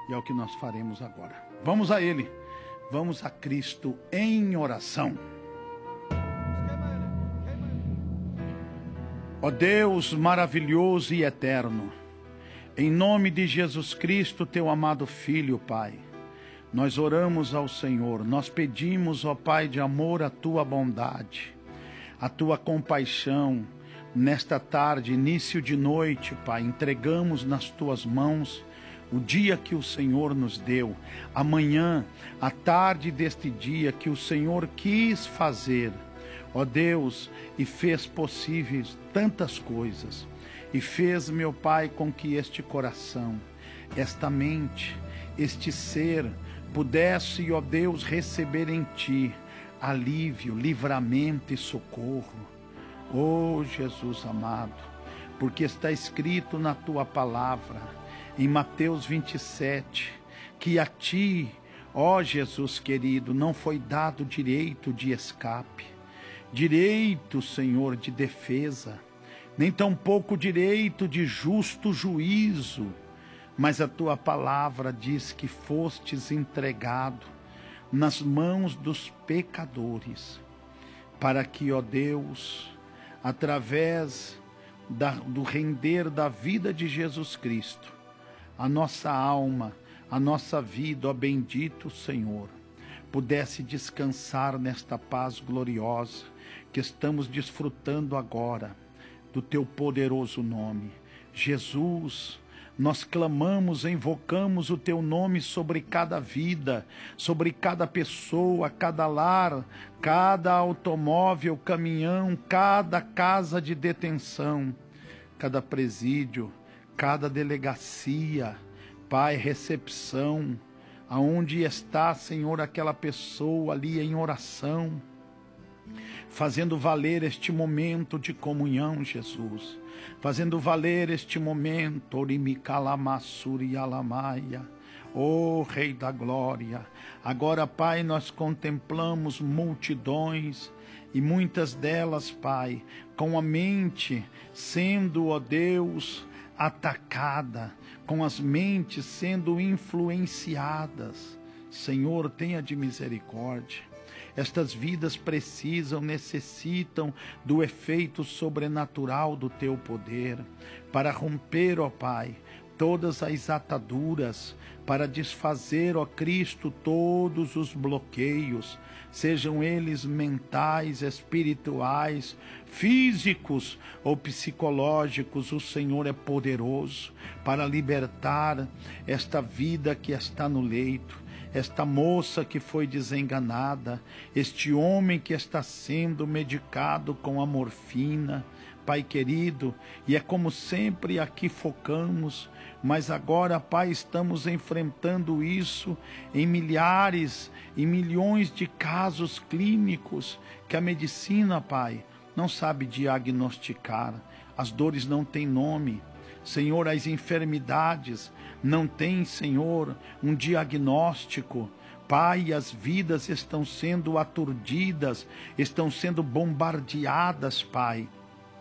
E é o que nós faremos agora. Vamos a Ele, vamos a Cristo em oração. Ó Deus maravilhoso e eterno, em nome de Jesus Cristo, teu amado Filho, Pai, nós oramos ao Senhor, nós pedimos, ó Pai de amor, a tua bondade, a tua compaixão. Nesta tarde, início de noite, Pai, entregamos nas tuas mãos o dia que o Senhor nos deu, amanhã, a tarde deste dia que o Senhor quis fazer, ó Deus, e fez possíveis tantas coisas, e fez, meu Pai, com que este coração, esta mente, este ser, pudesse, ó Deus, receber em Ti alívio, livramento e socorro. Ó Jesus amado, porque está escrito na Tua palavra, em Mateus 27, que a Ti, ó Jesus querido, não foi dado direito de escape, direito, Senhor, de defesa, nem tampouco direito de justo juízo, mas a Tua palavra diz que fostes entregado nas mãos dos pecadores, para que, ó Deus, através do render da vida de Jesus Cristo, a nossa alma, a nossa vida, ó bendito Senhor, pudesse descansar nesta paz gloriosa que estamos desfrutando agora do Teu poderoso nome. Jesus, nós clamamos, invocamos o Teu nome sobre cada vida, sobre cada pessoa, cada lar, cada automóvel, caminhão, cada casa de detenção, cada presídio, cada delegacia, Pai, recepção, aonde está, Senhor, aquela pessoa ali em oração, fazendo valer este momento de comunhão, Jesus, fazendo valer este momento, ó Rei da Glória. Agora, Pai, nós contemplamos multidões, e muitas delas, Pai, com a mente sendo, ó Deus, atacada, com as mentes sendo influenciadas. Senhor, tenha de misericórdia. Estas vidas precisam, necessitam do efeito sobrenatural do Teu poder, para romper, ó Pai, todas as ataduras, para desfazer, ó Cristo, todos os bloqueios, sejam eles mentais, espirituais, físicos ou psicológicos. O Senhor é poderoso para libertar esta vida que está no leito, esta moça que foi desenganada, este homem que está sendo medicado com a morfina, Pai querido, e é como sempre aqui focamos, mas agora, Pai, estamos enfrentando isso em milhares e milhões de casos clínicos que a medicina, Pai, não sabe diagnosticar, as dores não têm nome, Senhor, as enfermidades não têm, Senhor, um diagnóstico. Pai, as vidas estão sendo aturdidas, estão sendo bombardeadas, Pai.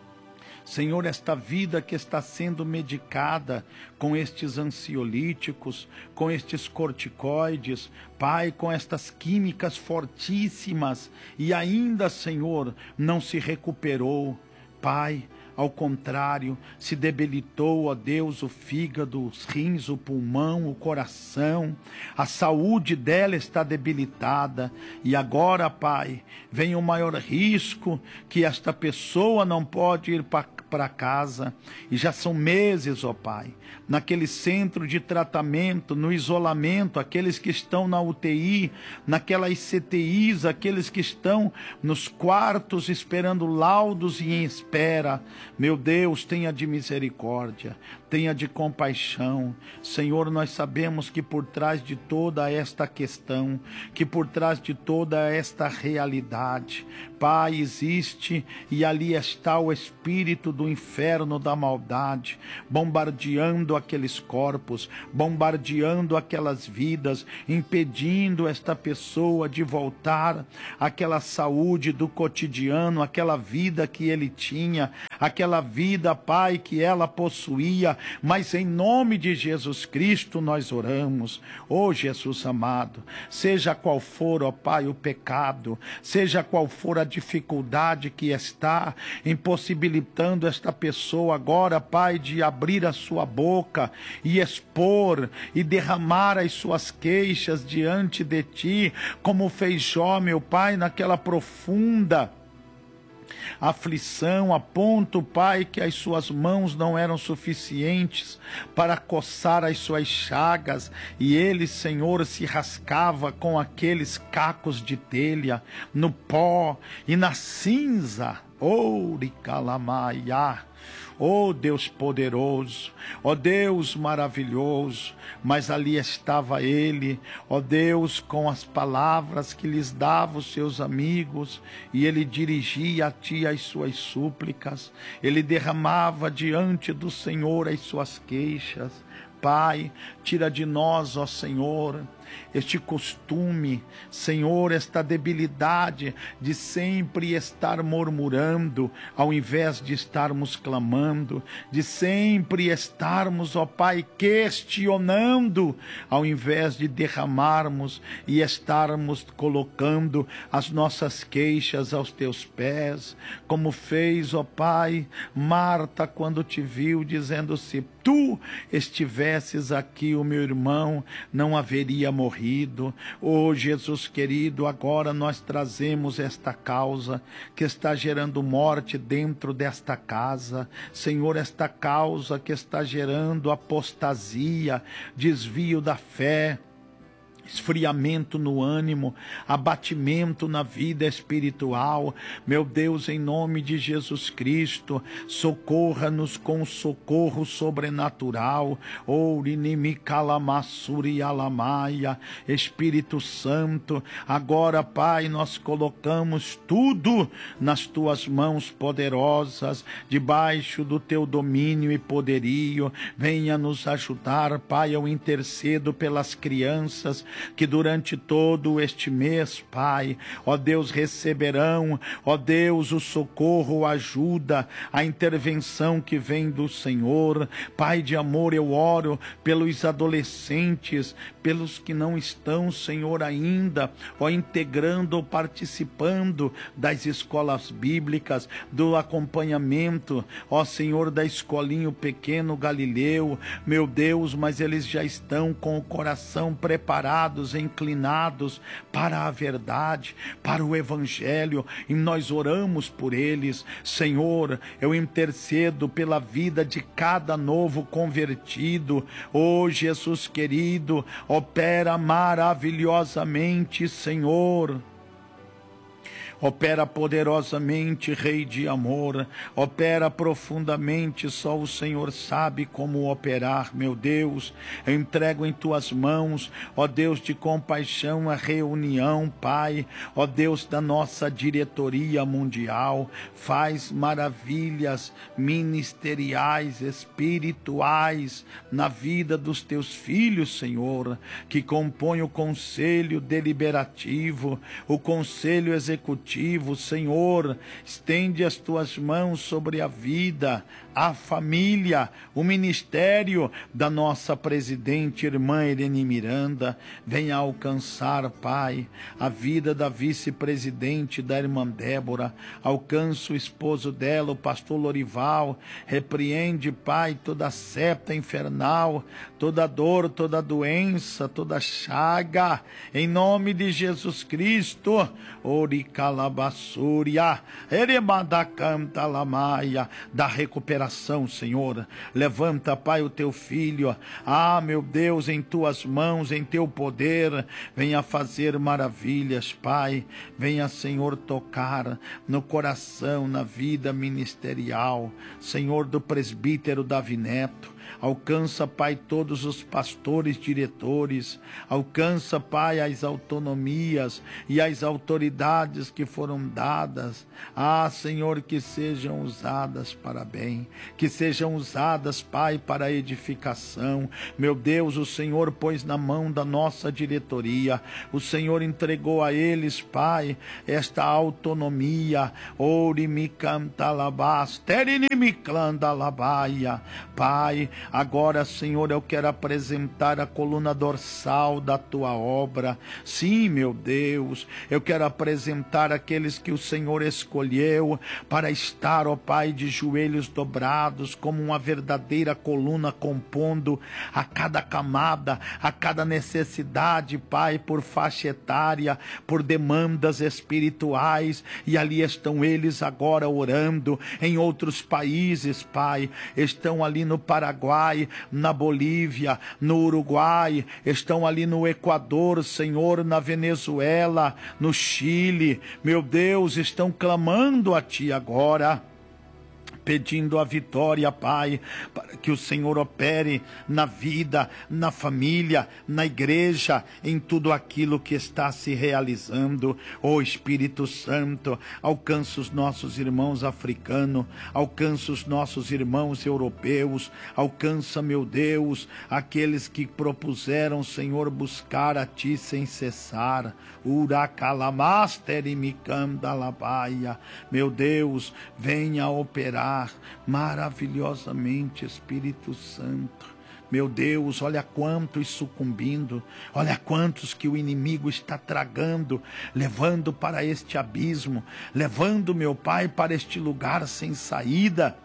Senhor, esta vida que está sendo medicada com estes ansiolíticos, com estes corticoides, Pai, com estas químicas fortíssimas, e ainda, Senhor, não se recuperou, Pai. Ao contrário, se debilitou, ó Deus, o fígado, os rins, o pulmão, o coração. A saúde dela está debilitada. E agora, Pai, vem o maior risco, que esta pessoa não pode ir para casa. E já são meses, ó Pai, naquele centro de tratamento, no isolamento, aqueles que estão na UTI, naquelas CTIs, aqueles que estão nos quartos esperando laudos e em espera. Meu Deus, tenha de misericórdia, tenha de compaixão. Senhor, nós sabemos que por trás de toda esta questão, que por trás de toda esta realidade, Pai, existe, e ali está o Espírito do inferno da maldade, bombardeando aqueles corpos, bombardeando aquelas vidas, impedindo esta pessoa de voltar àquela saúde do cotidiano, aquela vida que ele tinha, aquela vida, Pai, que ela possuía. Mas em nome de Jesus Cristo nós oramos. Ó Jesus amado, seja qual for, ó Pai, o pecado, seja qual for a dificuldade que está impossibilitando esta pessoa agora, Pai, de abrir a sua boca e expor e derramar as suas queixas diante de Ti, como fez Jó, meu Pai, naquela profunda aflição, a ponto, Pai, que as suas mãos não eram suficientes para coçar as suas chagas, e ele, Senhor, se rascava com aqueles cacos de telha, no pó e na cinza. Ouricalamaiá. Ó Deus poderoso, ó Deus maravilhoso, mas ali estava ele, ó Deus, com as palavras que lhes dava os seus amigos, e ele dirigia a Ti as suas súplicas, ele derramava diante do Senhor as suas queixas. Pai, tira de nós, ó Senhor, este costume, Senhor, esta debilidade de sempre estar murmurando, ao invés de estarmos clamando, de sempre estarmos, ó Pai, questionando, ao invés de derramarmos e estarmos colocando as nossas queixas aos Teus pés, como fez, ó Pai, Marta quando Te viu, dizendo: se Tu estivesses aqui, o meu irmão não haveria morrido. Oh Jesus querido, agora nós trazemos esta causa que está gerando morte dentro desta casa, Senhor, esta causa que está gerando apostasia, desvio da fé, esfriamento no ânimo, abatimento na vida espiritual. Meu Deus, em nome de Jesus Cristo, socorra-nos com socorro sobrenatural. Ourinimicalamassuri alamaia. Espírito Santo, agora, Pai, nós colocamos tudo nas Tuas mãos poderosas, debaixo do Teu domínio e poderio. Venha nos ajudar, Pai. Eu intercedo pelas crianças que durante todo este mês, Pai, ó Deus, receberão, ó Deus, o socorro, a ajuda, a intervenção que vem do Senhor. Pai de amor, eu oro pelos adolescentes, pelos que não estão, Senhor, ainda, ó, integrando ou participando das escolas bíblicas, do acompanhamento, ó Senhor, da escolinha Pequeno Galileu, meu Deus, mas eles já estão com o coração preparado, inclinados para a verdade, para o Evangelho, e nós oramos por eles. Senhor, eu intercedo pela vida de cada novo convertido. Oh Jesus querido, opera maravilhosamente, Senhor. Opera poderosamente, Rei de amor, opera profundamente, só o Senhor sabe como operar, meu Deus. Eu entrego em Tuas mãos, ó Deus de compaixão, a reunião, Pai, ó Deus da nossa diretoria mundial. Faz maravilhas ministeriais, espirituais na vida dos Teus filhos, Senhor, que compõem o conselho deliberativo, o conselho executivo. Senhor, estende as Tuas mãos sobre a vida, a família, o ministério da nossa presidente, irmã Irene Miranda. Venha alcançar, Pai, a vida da vice-presidente, da irmã Débora. Alcança o esposo dela, o pastor Lorival. Repreende, Pai, toda seta infernal, toda dor, toda doença, toda chaga, em nome de Jesus Cristo. Oricalabassúria, eremadacanta lamaia, da recuperação, Senhor. Levanta, Pai, o Teu filho, meu Deus, em Tuas mãos, em Teu poder, venha fazer maravilhas, Pai. Venha, Senhor, tocar no coração, na vida ministerial, Senhor, do presbítero Davi Neto. Alcança, Pai, todos os pastores, diretores. Alcança, Pai, as autonomias e as autoridades que foram dadas. Ah, Senhor, que sejam usadas para bem, que sejam usadas, Pai, para edificação. Meu Deus, o Senhor pôs na mão da nossa diretoria, o Senhor entregou a eles, Pai, esta autonomia. Pai, agora, Senhor, eu quero apresentar a coluna dorsal da tua obra. Sim, meu Deus, eu quero apresentar aqueles que o Senhor escolheu para estar, ó Pai, de joelhos dobrados, como uma verdadeira coluna, compondo a cada camada, a cada necessidade, Pai, por faixa etária, por demandas espirituais, e ali estão eles agora orando. Em outros países, Pai, estão ali no Paraguai, na Bolívia, no Uruguai, estão ali no Equador, Senhor, na Venezuela, no Chile. Meu Deus, estão clamando a Ti agora, pedindo a vitória, Pai, para que o Senhor opere na vida, na família, na igreja, em tudo aquilo que está se realizando. Ó Espírito Santo, alcança os nossos irmãos africanos, alcança os nossos irmãos europeus, alcança, meu Deus, aqueles que propuseram, Senhor, buscar a Ti sem cessar. Meu Deus, venha operar maravilhosamente, Espírito Santo. Meu Deus, olha quantos sucumbindo, olha quantos que o inimigo está tragando, levando para este abismo, levando, meu Pai, para este lugar sem saída,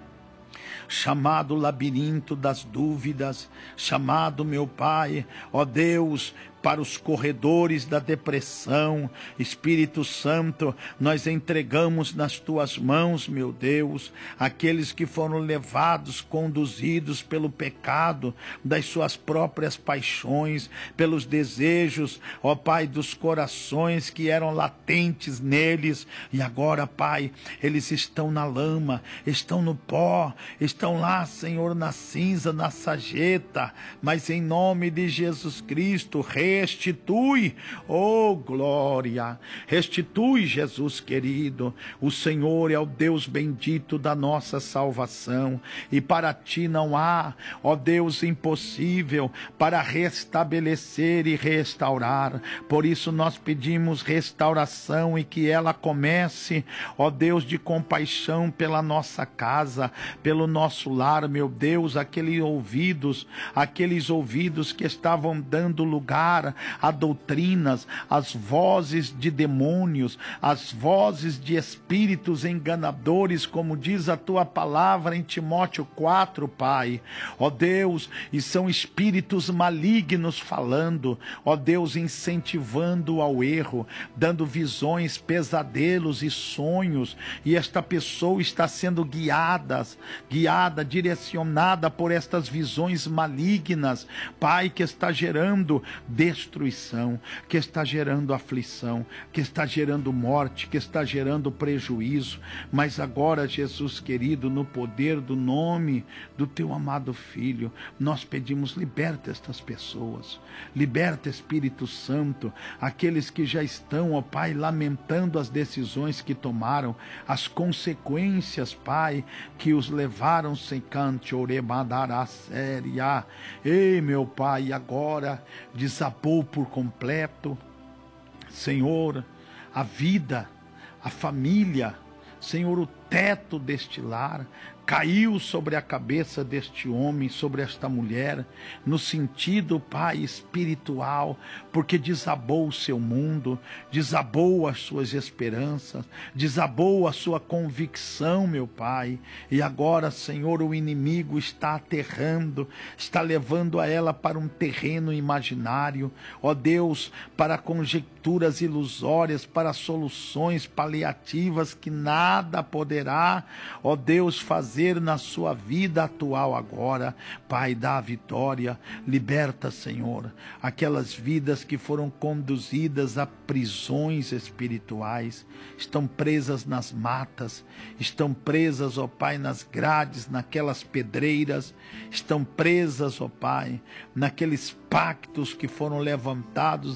chamado labirinto das dúvidas, chamado, meu Pai, ó Deus, para os corredores da depressão. Espírito Santo, nós entregamos nas Tuas mãos, meu Deus, aqueles que foram levados, conduzidos pelo pecado, das suas próprias paixões, pelos desejos, ó Pai, dos corações que eram latentes neles, e agora, Pai, eles estão na lama, estão no pó, estão lá, Senhor, na cinza, na sarjeta, mas em nome de Jesus Cristo, restitui, oh glória, restitui, Jesus querido. O Senhor é o Deus bendito da nossa salvação, e para Ti não há, ó Deus, impossível para restabelecer e restaurar. Por isso nós pedimos restauração, e que ela comece, ó Deus, de compaixão pela nossa casa, pelo nosso lar, meu Deus, aqueles ouvidos que estavam dando lugar a doutrinas, as vozes de demônios, as vozes de espíritos enganadores, como diz a Tua palavra em Timóteo 4, Pai, ó Deus, e são espíritos malignos falando, ó Deus, incentivando ao erro, dando visões, pesadelos e sonhos, e esta pessoa está sendo guiada, direcionada por estas visões malignas, Pai, que está gerando destruição, que está gerando aflição, que está gerando morte, que está gerando prejuízo. Mas agora, Jesus querido, no poder do nome do Teu amado Filho, nós pedimos: liberta estas pessoas, liberta, Espírito Santo, aqueles que já estão, ó Pai, lamentando as decisões que tomaram, as consequências, Pai, que os levaram sem cante, orebadará séria. Ei, meu Pai, agora desabou por completo, Senhor, a vida, a família, Senhor, o teto deste lar caiu sobre a cabeça deste homem, sobre esta mulher, no sentido, Pai, espiritual, porque desabou o seu mundo, desabou as suas esperanças, desabou a sua convicção, meu Pai, e agora, Senhor, o inimigo está aterrando, está levando a ela para um terreno imaginário, ó Deus, para conjecturas ilusórias, para soluções paliativas que nada poderá, ó Deus, fazer fazer na sua vida atual agora. Pai, dá a vitória, liberta, Senhor, aquelas vidas que foram conduzidas a prisões espirituais, estão presas nas matas, estão presas, ó Pai, nas grades, naquelas pedreiras, estão presas, ó Pai, naqueles pactos que foram levantados,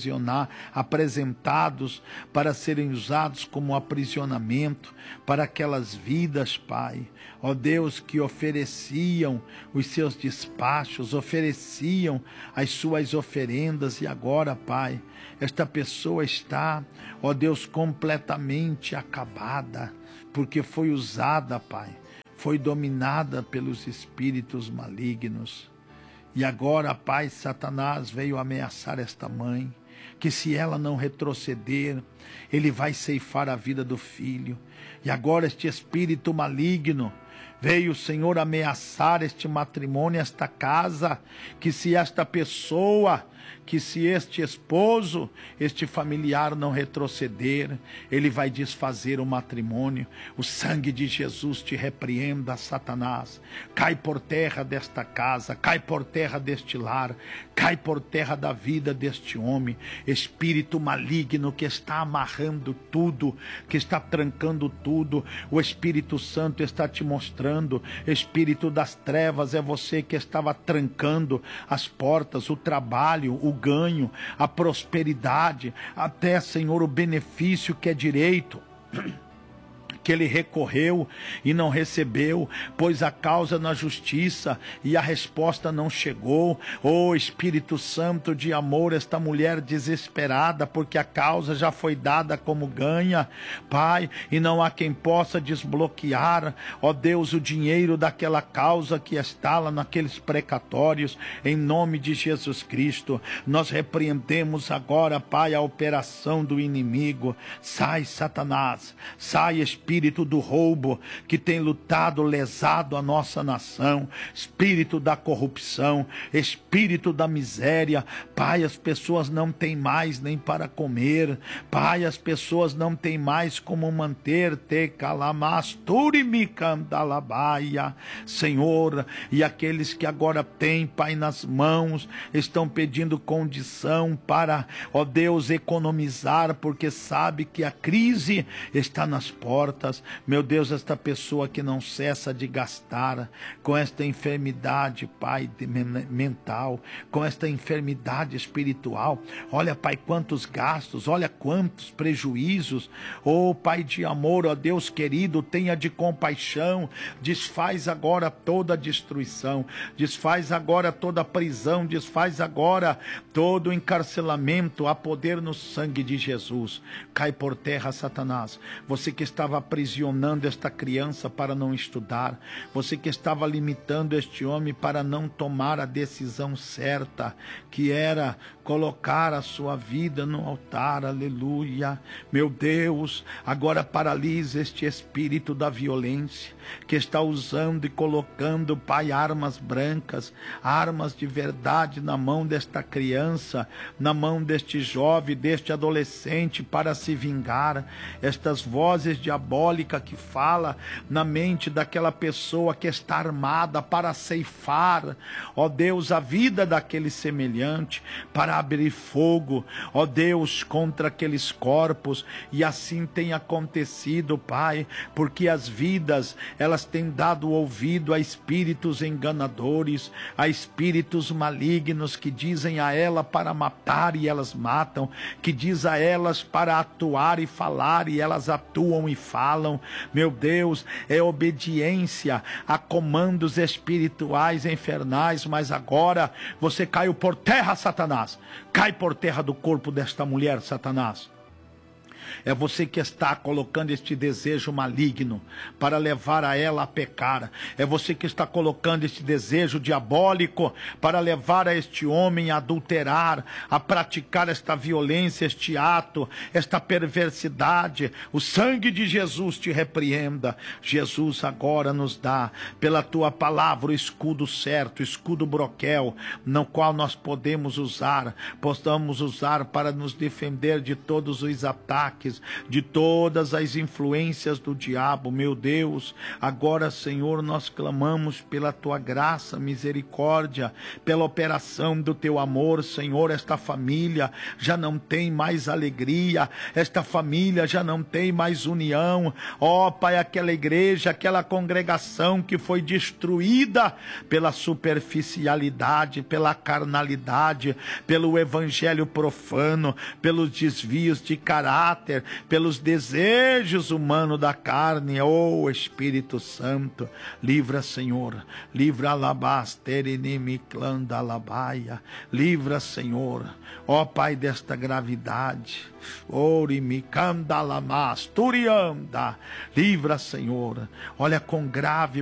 apresentados para serem usados como aprisionamento para aquelas vidas, Pai. Ó Deus, que ofereciam os seus despachos, ofereciam as suas oferendas, e agora, Pai, esta pessoa está, ó Deus, completamente acabada, porque foi usada, Pai, foi dominada pelos espíritos malignos. E agora, Pai, Satanás veio ameaçar esta mãe, que se ela não retroceder, ele vai ceifar a vida do filho. E agora este espírito maligno veio, Senhor, ameaçar este matrimônio, esta casa, que se esta pessoa, que se este esposo, este familiar não retroceder, ele vai desfazer o matrimônio. O sangue de Jesus te repreenda, Satanás. Cai por terra desta casa, cai por terra deste lar, cai por terra da vida deste homem. Espírito maligno que está amarrando tudo, que está trancando tudo, o Espírito Santo está te mostrando. Espírito das trevas, é você que estava trancando as portas, o trabalho, o ganho, a prosperidade, até, Senhor, o benefício que é direito, que ele recorreu e não recebeu, pôs a causa na justiça e a resposta não chegou. Oh, Espírito Santo de amor, esta mulher desesperada, porque a causa já foi dada como ganha, Pai, e não há quem possa desbloquear, ó Deus, o dinheiro daquela causa que está lá naqueles precatórios. Em nome de Jesus Cristo, nós repreendemos agora, Pai, a operação do inimigo. Sai, Satanás, sai, espírito do roubo que tem lutado, lesado a nossa nação, espírito da corrupção, espírito da miséria. Pai, as pessoas não têm mais nem para comer, Pai, as pessoas não têm mais como manter, Senhor, e aqueles que agora têm, Pai, nas mãos, estão pedindo condição para, ó Deus, economizar, porque sabe que a crise está nas portas. Meu Deus, esta pessoa que não cessa de gastar com esta enfermidade, Pai, mental, com esta enfermidade espiritual, olha, Pai, quantos gastos, olha quantos prejuízos. Oh, Pai de amor, ó Deus querido, tenha de compaixão, desfaz agora toda a destruição, desfaz agora toda a prisão, desfaz agora todo o encarcelamento, há poder no sangue de Jesus. Cai por terra, Satanás, você que estava aprisionando esta criança para não estudar, você que estava limitando este homem para não tomar a decisão certa, que era colocar a sua vida no altar, aleluia. Meu Deus, agora paralisa este espírito da violência, que está usando e colocando, Pai, armas brancas, armas de verdade na mão desta criança, na mão deste jovem, deste adolescente, para se vingar. Estas vozes diabólicas que fala na mente daquela pessoa que está armada para ceifar, ó Deus, a vida daquele semelhante, para abrir fogo, ó Deus, contra aqueles corpos. E assim tem acontecido, Pai, porque as vidas, elas têm dado ouvido a espíritos enganadores, a espíritos malignos que dizem a ela para matar e elas matam, que diz a elas para atuar e falar e elas atuam e falam. Meu Deus, é obediência a comandos espirituais infernais. Mas agora você caiu por terra, Satanás. Cai por terra do corpo desta mulher, Satanás. É você que está colocando este desejo maligno para levar a ela a pecar. É você que está colocando este desejo diabólico para levar a este homem a adulterar, a praticar esta violência, este ato, esta perversidade. O sangue de Jesus te repreenda. Jesus agora nos dá, pela tua palavra, o escudo certo, o escudo broquel, no qual nós podemos usar para nos defender de todos os ataques, ataques, de todas as influências do diabo, meu Deus. Agora, Senhor, nós clamamos pela tua graça, misericórdia, pela operação do teu amor, Senhor. Esta família já não tem mais alegria, esta família já não tem mais união. Ó Pai, aquela igreja, aquela congregação que foi destruída pela superficialidade, pela carnalidade, pelo evangelho profano, pelos desvios de caráter, pelos desejos humanos da carne. Oh Espírito Santo, livra, Senhor, livra alabasterenimiclandalabaia, livra, Senhor, ó Pai, desta gravidade. Orimicandalamas, turianda, livra, Senhor. Olha, com grave